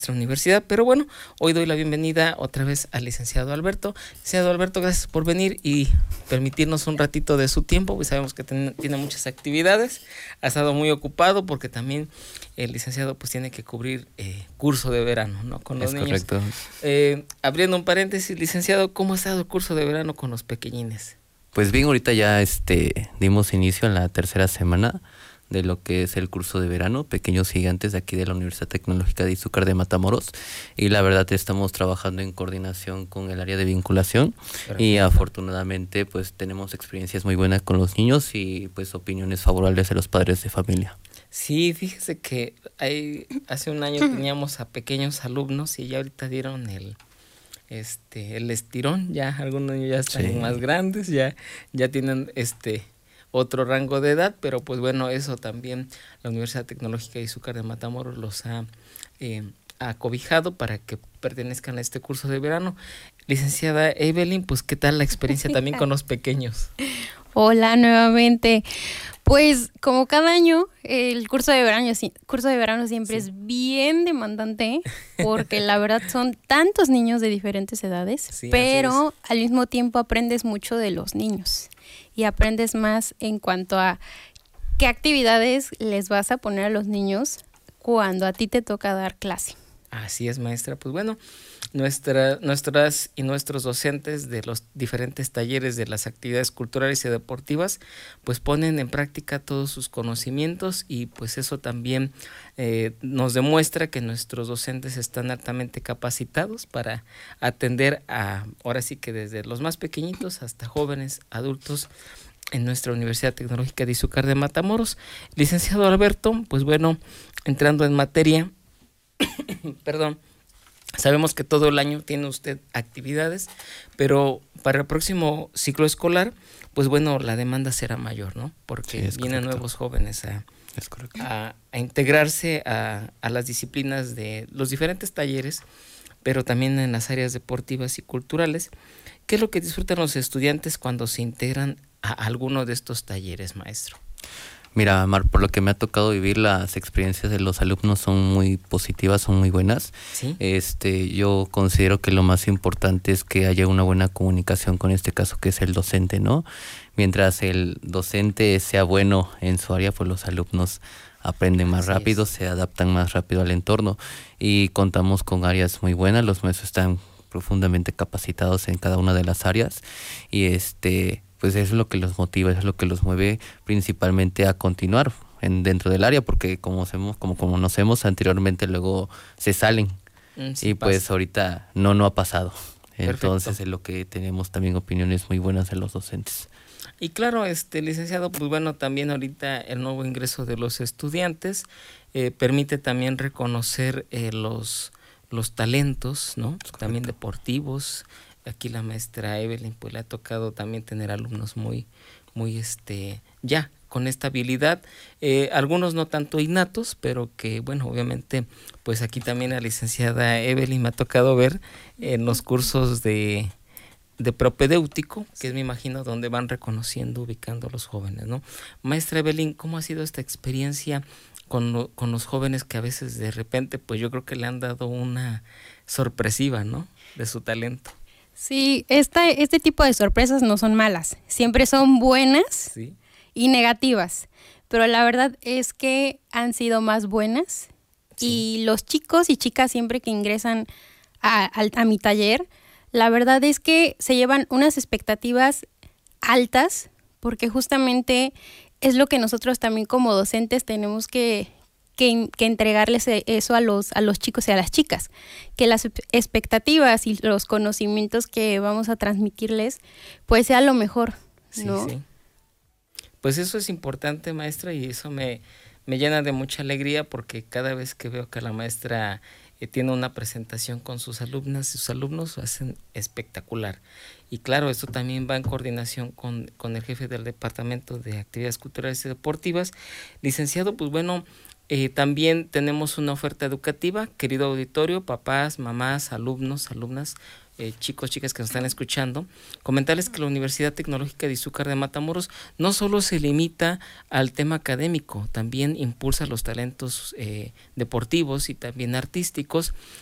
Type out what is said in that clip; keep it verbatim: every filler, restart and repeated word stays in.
nuestra universidad, pero bueno, hoy doy la bienvenida otra vez al licenciado Alberto. Licenciado Alberto, gracias por venir y permitirnos un ratito de su tiempo, pues sabemos que ten, tiene muchas actividades, ha estado muy ocupado porque también el licenciado pues tiene que cubrir eh, curso de verano, ¿no? Con los es niños. Correcto. Eh, abriendo un paréntesis, licenciado, ¿cómo ha estado el curso de verano con los pequeñines? Pues bien, ahorita ya este dimos inicio en la tercera semana de lo que es el curso de verano, Pequeños Gigantes, de aquí de la Universidad Tecnológica de Izúcar de Matamoros, y la verdad estamos trabajando en coordinación con el área de vinculación. Perfecto. Y afortunadamente pues tenemos experiencias muy buenas con los niños y pues opiniones favorables de los padres de familia. Sí, fíjese que hay, hace un año teníamos a pequeños alumnos y ya ahorita dieron el este el estirón, ya algunos niños ya están sí. más grandes, ya, ya tienen este otro rango de edad, pero pues bueno, eso también la Universidad Tecnológica de Izúcar de Matamoros los ha eh, acobijado para que pertenezcan a este curso de verano. Licenciada Evelyn, pues ¿qué tal la experiencia también con los pequeños? Hola nuevamente. Pues como cada año el curso de verano, curso de verano siempre sí. es bien demandante porque la verdad son tantos niños de diferentes edades, sí, pero al mismo tiempo aprendes mucho de los niños y aprendes más en cuanto a qué actividades les vas a poner a los niños cuando a ti te toca dar clase. Así es, maestra. Pues bueno, nuestra, nuestras y nuestros docentes de los diferentes talleres de las actividades culturales y deportivas, pues ponen en práctica todos sus conocimientos y pues eso también eh, nos demuestra que nuestros docentes están altamente capacitados para atender a, ahora sí que desde los más pequeñitos hasta jóvenes, adultos, en nuestra Universidad Tecnológica de Izúcar de Matamoros. Licenciado Alberto, pues bueno, entrando en materia, perdón, sabemos que todo el año tiene usted actividades, pero para el próximo ciclo escolar, pues bueno, la demanda será mayor, ¿no? Porque sí, vienen correcto. nuevos jóvenes a, a, a integrarse a, a las disciplinas de los diferentes talleres, pero también en las áreas deportivas y culturales. ¿Qué es lo que disfrutan los estudiantes cuando se integran a alguno de estos talleres, maestro? Mira, Mar, por lo que me ha tocado vivir, las experiencias de los alumnos son muy positivas, son muy buenas. ¿Sí? Este, yo considero que lo más importante es que haya una buena comunicación con este caso que es el docente, ¿no? Mientras el docente sea bueno en su área, pues los alumnos aprenden más Así rápido, es. se adaptan más rápido al entorno y contamos con áreas muy buenas, los maestros están profundamente capacitados en cada una de las áreas y este... pues eso es lo que los motiva, eso es lo que los mueve principalmente a continuar en, dentro del área, porque como hacemos, como conocemos anteriormente, luego se salen mm, sí y pasa. Pues ahorita no, no ha pasado. Perfecto. Entonces es lo que tenemos también opiniones muy buenas de los docentes. Y claro, este licenciado, pues bueno, también ahorita el nuevo ingreso de los estudiantes eh, permite también reconocer eh, los, los talentos, ¿no? Correcto. También deportivos. Aquí la maestra Evelyn pues le ha tocado también tener alumnos muy, muy este, ya con esta habilidad, eh, algunos no tanto innatos, pero que bueno, obviamente pues aquí también a la licenciada Evelyn me ha tocado ver en los cursos de, de propedéutico, que es me imagino donde van reconociendo, ubicando a los jóvenes, ¿no? Maestra Evelyn, ¿cómo ha sido esta experiencia con, lo, con los jóvenes que a veces de repente pues yo creo que le han dado una sorpresiva, ¿no? De su talento. Sí, esta, este tipo de sorpresas no son malas, siempre son buenas sí. y negativas, pero la verdad es que han sido más buenas sí. y los chicos y chicas siempre que ingresan a, a, a mi taller, la verdad es que se llevan unas expectativas altas porque justamente es lo que nosotros también como docentes tenemos que... Que, que entregarles eso a los, a los chicos y a las chicas, que las expectativas y los conocimientos que vamos a transmitirles, pues sea lo mejor, ¿no? Sí, sí. Pues eso es importante, maestra, y eso me, me llena de mucha alegría porque cada vez que veo que la maestra eh, tiene una presentación con sus alumnas, sus alumnos lo hacen espectacular. Y claro, esto también va en coordinación con, con el jefe del Departamento de Actividades Culturales y Deportivas. Licenciado, pues bueno, Eh, también tenemos una oferta educativa, querido auditorio, papás, mamás, alumnos, alumnas, eh, chicos, chicas que nos están escuchando, comentarles que la Universidad Tecnológica de Izúcar de Matamoros no solo se limita al tema académico, también impulsa los talentos eh, deportivos y también artísticos,